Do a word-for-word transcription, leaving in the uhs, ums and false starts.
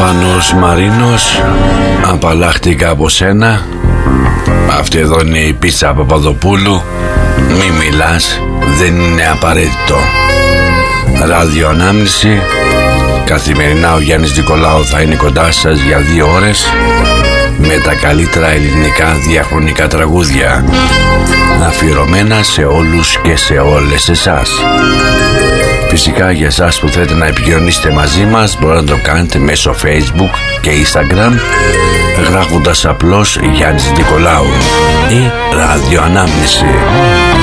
Στέφανος Μαρίνος, απαλλάχτηκα από σένα. Αυτή εδώ είναι η πίτσα Παπαδοπούλου. Μη μιλάς, δεν είναι απαραίτητο. Ραδιοανάμνηση. Καθημερινά ο Γιάννης Νικολάου θα είναι κοντά σας για δύο ώρες με τα καλύτερα ελληνικά διαχρονικά τραγούδια, αφιερωμένα σε όλους και σε όλες εσάς. Φυσικά για εσάς που θέλετε να επικοινωνήσετε μαζί μας, μπορείτε να το κάνετε μέσω Facebook και Instagram, γράφοντας απλώς Γιάννης Νικολάου ή Ραδιοανάμνηση.